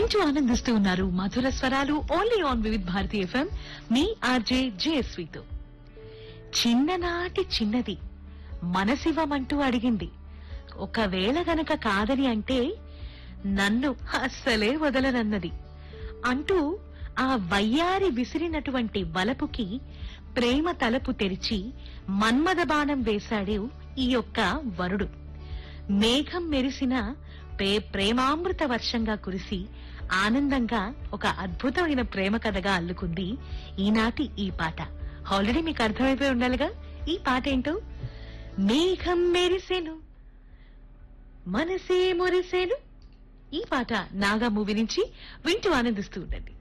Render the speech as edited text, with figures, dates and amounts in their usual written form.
వింటూ ఆనందిస్తూ ఉన్నారు మధుర స్వరాలు only on Vividh Bharati FM. Me RJ జేఎస్వితో. చిన్ననాటి చిన్నది మనసివ్వమంటూ అడిగింది. ఒకవేళ గనక కాదని అంటే నన్ను అస్సలే వదలనన్నది అంటూ ఆ వయ్యారి విసిరినటువంటి వలపుకి ప్రేమ తలుపు తెరిచి మన్మథ బాణం వేశాడు ఈ యొక్క వరుడు. మేఘం మెరిసిన ప్రేమామృత వర్షంగా కురిసి ఆనందంగా ఒక అద్భుతమైన ప్రేమ కథగా అల్లుకుంది ఈనాటి ఈ పాట. ఆల్రెడీ మీకు అర్థమైపోయి ఉండాలిగా ఈ పాట ఏంటో. మేఘం మెరిసెను మనసే మురిసెను. ఈ పాట నాగా మూవీ నుంచి వింటూ ఆనందిస్తూ ఉండండి.